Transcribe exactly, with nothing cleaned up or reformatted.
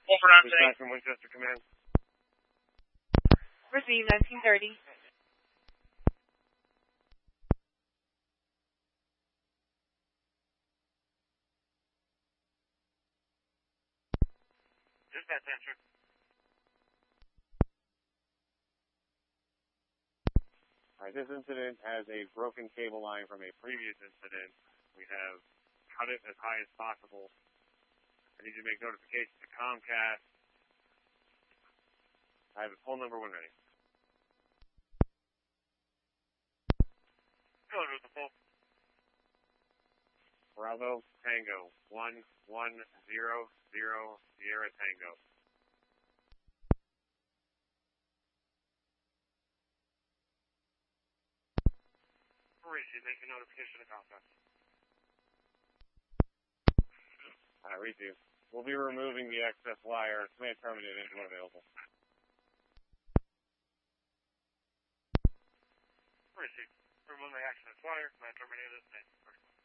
Dispatch from Winchester Command. Receive nineteen thirty. Dispatch answer. Alright, this incident has a broken cable line from a previous incident. We have cut it as high as possible. I need you to make notifications to Comcast. I have a phone number when ready. Go with the phone. Bravo Tango one one zero zero Sierra Tango. Rishi, make a notification to Comcast. Alright, Rishi. We'll be removing the excess wire. Command terminated and unavailable. Rishi, remove the excess wire. Command terminated and